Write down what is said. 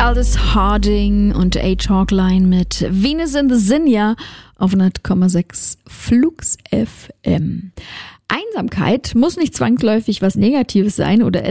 Aldous Harding und A-Chalkline mit Venus in the Zinja auf 100,6 Flux FM. Einsamkeit muss nicht zwangsläufig was Negatives sein oder